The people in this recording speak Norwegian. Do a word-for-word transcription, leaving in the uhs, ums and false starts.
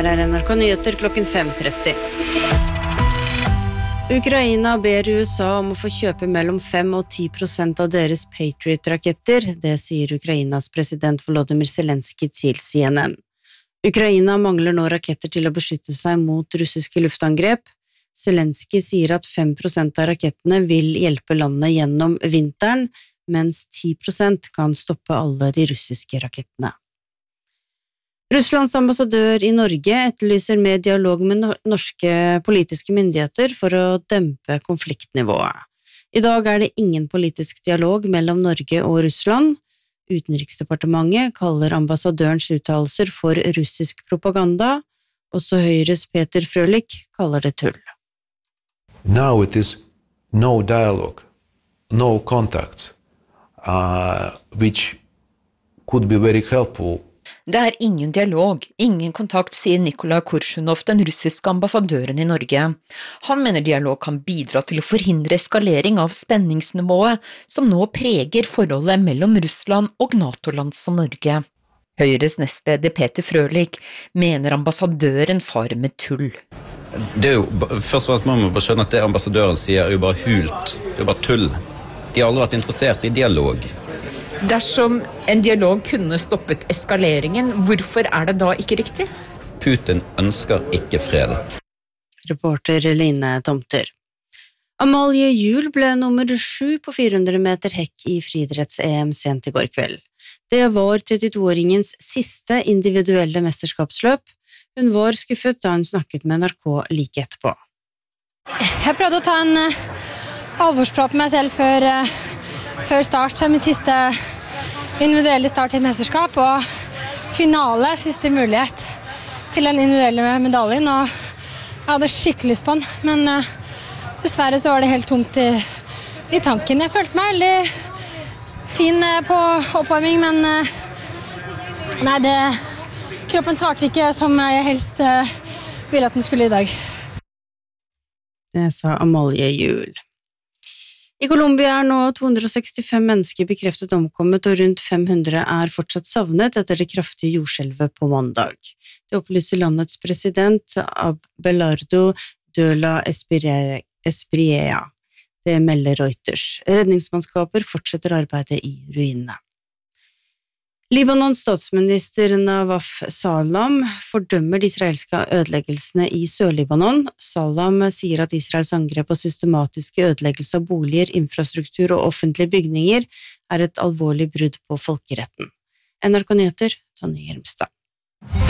Her er N R K Nyheter klokken fem tretti. Ukraina ber U S A om å få kjøpe mellom fem og ti prosent av deres Patriot-raketter, det sier Ukrainas president Volodymyr Zelensky til C N N. Ukraina mangler nå raketter til å beskytte seg mot russiske luftangrep. Zelensky sier at fem prosent av rakettene vil hjelpe landet gjennom vinteren, mens ti prosent kan stoppe alle de russiske rakettene. Russlands ambassadør i Norge etterlyser mer dialog med norske politiske myndigheter for å dempe konfliktnivået. I dag er det ingen politisk dialog mellom Norge og Russland. Utenriksdepartementet kaller ambassadørens uttalelser for russisk propaganda. Også Høyres Peter Frølich kaller det tull. Now it is no dialogue, no contacts, uh, which could be very helpful. Det er ingen dialog, ingen kontakt, sier Nikolai Korshunov, den russiske ambassadøren i Norge. Han mener dialog kan bidra til å forhindre eskalering av spenningsnivået som nå preger forholdet mellom Russland og NATO-land som Norge. Høyres nestleder Peter Frølich mener ambassadøren farer med tull. Det er jo, først og fremst må man bare skjønne at det ambassadøren sier er jo bare hult, det er jo bare tull. De har aldri vært interessert i dialog. Dersom en dialog kunne stoppet eskaleringen, hvorfor er det da ikke riktig? Putin ønsker ikke fred. Reporter Line Tomter. Amalie Juel ble nummer sju på fire hundre meter hekk i friidretts-E M sent i går kveld. Det var trettitoåringens siste individuelle mesterskapsløp. Hun var skuffet da hun snakket med N R K like etterpå. Jeg prøvde å ta en uh, alvorsprat med meg selv før, uh, før start, som min siste individuelle start i et mesterskap, og finale, siste mulighet til den individuelle medaljen, og jeg hadde skikkelig lyst på den, men uh, dessverre så var det helt tomt i, i tanken. Jeg følte meg veldig fin uh, på oppvarming, men uh, nei, det, kroppen svarte ikke som jeg helst uh, ville at den skulle i dag. Det sa Amalie Juel. I Colombia er nå to hundre sekstifem mennesker bekreftet omkommet, og rundt fem hundre er fortsatt savnet etter det kraftige jordskjelvet på mandag. Det opplyser landets president Abelardo de la Espriella. Det melder Reuters. Redningsmannskaper fortsetter arbeidet i ruinene. Libanons statsminister Nawaf Salam fordømmer de israelske ødeleggelsene i Sør-Libanon. Salam sier at Israels angrep på systematiske ødeleggelse av boliger, infrastruktur og offentlige bygninger er et alvorlig brudd på folkeretten. N R K Nyheter, Tonje Hjelmstad.